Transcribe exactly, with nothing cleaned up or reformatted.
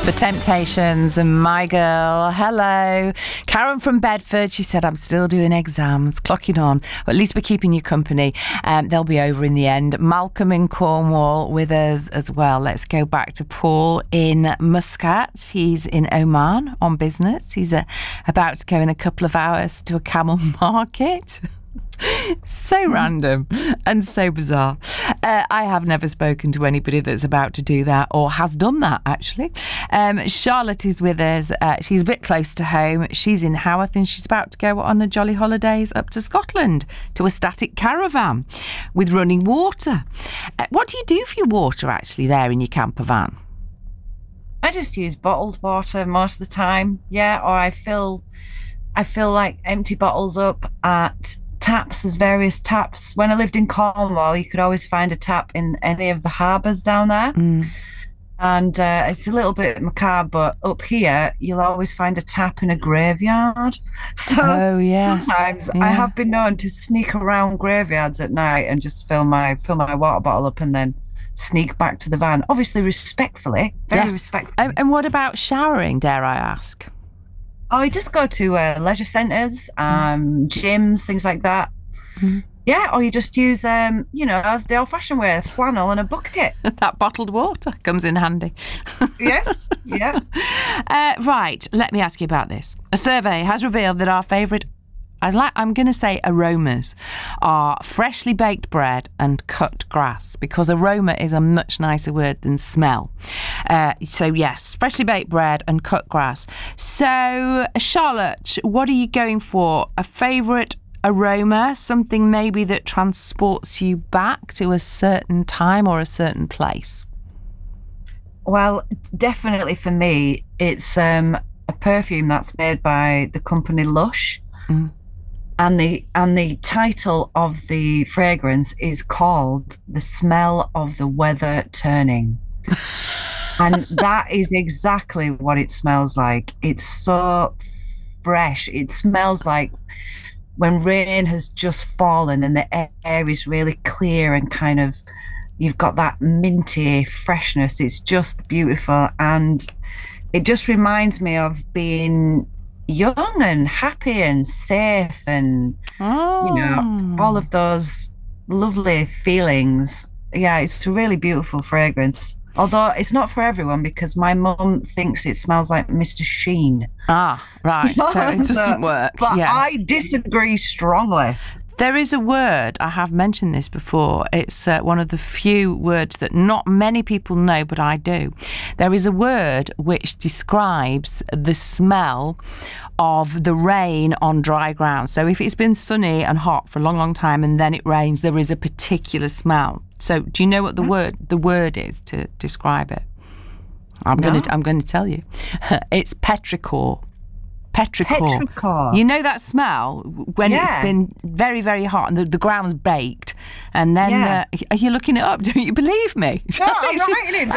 The Temptations and My Girl. Hello. Karen from Bedford. She said, I'm still doing exams, clocking on. But at least we're keeping you company. Um, they'll be over in the end. Malcolm in Cornwall with us as well. Let's go back to Paul in Muscat. He's in Oman on business. He's uh, about to go in a couple of hours to a camel market. So random and so bizarre. Uh, I have never spoken to anybody that's about to do that or has done that, actually. Um, Charlotte is with us. Uh, she's a bit close to home. She's in Haworth and she's about to go on a jolly holidays up to Scotland to a static caravan with running water. Uh, what do you do for your water, actually, there in your camper van? I just use bottled water most of the time, yeah, or I fill, I fill like empty bottles up at taps. There's various taps. When I lived in Cornwall, you could always find a tap in any of the harbours down there. Mm. And uh, it's a little bit macabre, but up here, you'll always find a tap in a graveyard. So oh, yeah. sometimes yeah. I have been known to sneak around graveyards at night and just fill my fill my water bottle up and then sneak back to the van. Obviously, respectfully, very yes. respectfully. And, and what about showering, dare I ask? I just go to uh, leisure centres, um, gyms, things like that. Mm-hmm. Yeah, or you just use, um, you know, the old-fashioned way, a flannel and a bucket. That bottled water comes in handy. Yes, yeah. Uh, right, let me ask you about this. A survey has revealed that our favourite, I like, I'm going to say aromas, are freshly baked bread and cut grass, because aroma is a much nicer word than smell. Uh, so, yes, freshly baked bread and cut grass. So, Charlotte, what are you going for? A favourite aroma, something maybe that transports you back to a certain time or a certain place? Well, definitely for me, it's um, a perfume that's made by the company Lush. Mm. And the and the title of the fragrance is called The Smell of the Weather Turning. And that is exactly what it smells like. It's so fresh. It smells like when rain has just fallen and the air is really clear and kind of, you've got that minty freshness. It's just beautiful. And it just reminds me of being young and happy and safe and, oh. you know, all of those lovely feelings. Yeah, it's a really beautiful fragrance. Although it's not for everyone, because my mum thinks it smells like Mister Sheen. Ah, right. So it doesn't so, work. But yes. I disagree strongly. There is a word, I have mentioned this before, it's uh, one of the few words that not many people know, but I do. There is a word which describes the smell of the rain on dry ground. So if it's been sunny and hot for a long, long time and then it rains, there is a particular smell. So do you know what the word the word is to describe it? I'm no. going to I'm going to tell you. It's petrichor. Petrichor. Petrichor. You know that smell when yeah. it's been very, very hot and the, the ground's baked, and then yeah. uh, are you looking it up? Don't you believe me? No, I'm writing it down.